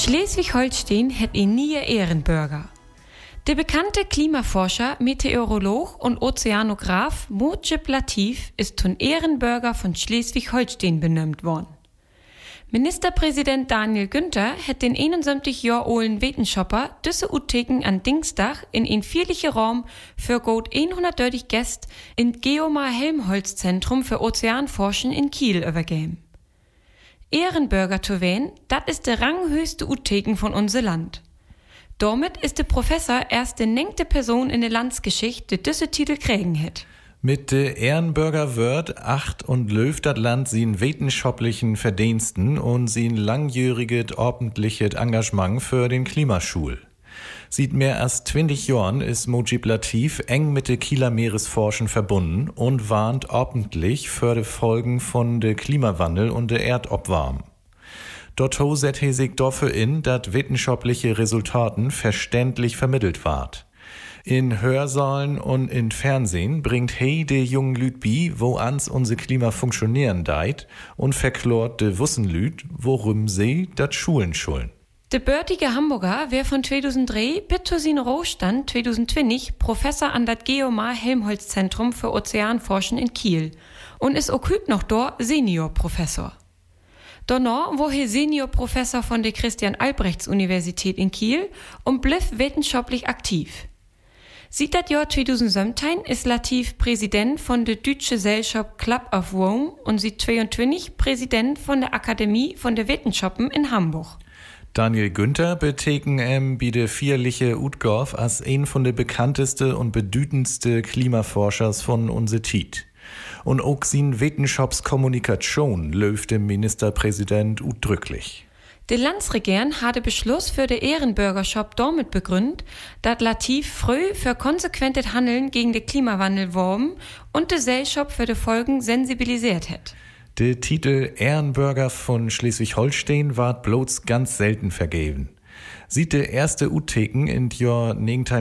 Schleswig-Holstein hat einen neuen Ehrenbürger. Der bekannte Klimaforscher, Meteorolog und Ozeanograph Mojib Latif ist zum Ehrenbürger von Schleswig-Holstein benannt worden. Ministerpräsident Daniel Günther hat den 71 Jahre alten Wetenschapper diese Uteken an Dienstag in ein vierlichen Raum für gut 130 Gäste in Geomar-Helmholtz-Zentrum für Ozeanforschen in Kiel übergeben. Ehrenbürger zu werden, das ist der ranghöchste Uteken von unser Land. Damit ist der Professor erst die 9. Person in der Landsgeschichte, die diese Titel kriegen hat. Mit der Ehrenbürger wird acht und löft das Land sin wissenschaftlichen Verdiensten und sin langjähriges ordentliches Engagement für den Klimaschul. Seit mehr als 20 Jahren ist Mojib Latif eng mit der Kieler Meeresforschen verbunden und warnt ordentlich für die Folgen von der Klimawandel und der Erdopwarmung. Dort setzt er sich dafür in, dass wissenschaftliche Resultaten verständlich vermittelt ward. In Hörsaalen und in Fernsehen bringt he de jungen Lüd bi, wo ans unser Klima funktionieren deit und verklort de Wussenlüd, worum sie dat Schulen schulden. Der börtige Hamburger wär von 2003 bis zu sin Rohstand 2020 Professor an das Geomar-Helmholtz-Zentrum für Ozeanforschen in Kiel und ist auch heute noch dort Seniorprofessor. Danach war er Seniorprofessor von der Christian-Albrechts-Universität in Kiel und blieb wissenschaftlich aktiv. Seit das Jahr 2017 ist Latif Präsident von der Deutsche Gesellschaft Club of Rome und seit 2022 Präsident von der Akademie von der Wissenschaften in Hamburg. Daniel Günther beteken bei der vierliche Utgorf als ein von der bekanntesten und bedeutendsten Klimaforschers von unser Tiet. Und auch sin Wissenschaftskommunikation löft dem Ministerpräsident udrücklich. Der Landsregierung hatte Beschluss für die Ehrenbürgerschaft damit begründet, dass Latif früh für konsequentes Handeln gegen den Klimawandel worben und die Gesellschaft für die Folgen sensibilisiert hat. Der Titel Ehrenbürger von Schleswig-Holstein ward bloß ganz selten vergeben. Sieht der erste Uteken in Jahr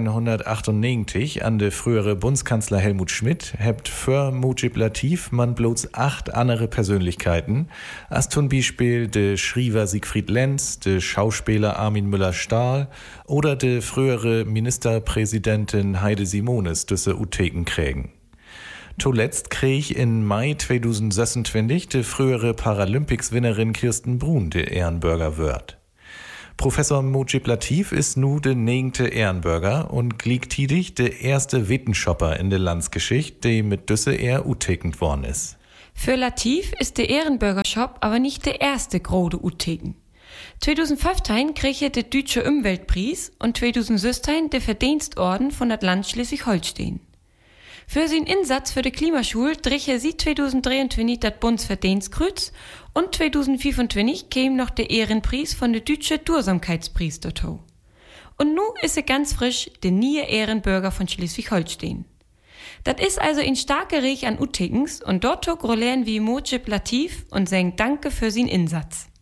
1998 an der frühere Bundeskanzler Helmut Schmidt hebt für Mojib Latif man bloß 8 andere Persönlichkeiten, als zum Beispiel der Schriever Siegfried Lenz, der Schauspieler Armin Müller-Stahl oder der frühere Ministerpräsidentin Heide Simonis diese Uteken kriegen. Zuletzt krieg in Mai 2026 die frühere Paralympics-Winnerin Kirsten Brun der Ehrenbürger wird. Professor Mojib Latif ist nu der 9. Ehrenbürger und gleichzeitig der erste Wetenschapper in der Landsgeschichte, der mit düsse Ehr utekend worden ist. Für Latif ist der Ehrenbürgerschap aber nicht der erste große Uteken. 2015 krieg er den Deutsche Umweltpreis und 2016 der Verdienstorden von das Land Schleswig-Holstein. Für seinen Einsatz für die Klimaschule drich er seit 2023 das Bundesverdienstkreuz und 2025 käme noch der Ehrenpreis von der Deutsche Dursamkeitspreis dazu. Und nun ist er ganz frisch der neue Ehrenbürger von Schleswig-Holstein. Das ist also ein starker Reich an Utekens und dort grollen wie Mojib Latif und sagen Danke für seinen Einsatz.